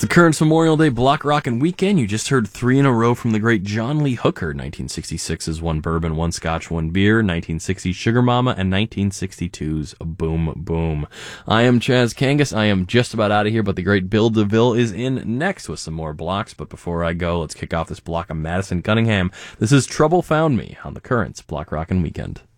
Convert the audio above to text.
The Currents Memorial Day Block Rockin' Weekend. You just heard three in a row from the great John Lee Hooker. 1966's One Bourbon, One Scotch, One Beer. 1960's Sugar Mama. And 1962's Boom Boom. I am Chaz Kangas. I am just about out of here, but the great Bill DeVille is in next with some more blocks. But before I go, let's kick off this block of Madison Cunningham. This is Trouble Found Me on the Currents Block Rockin' Weekend.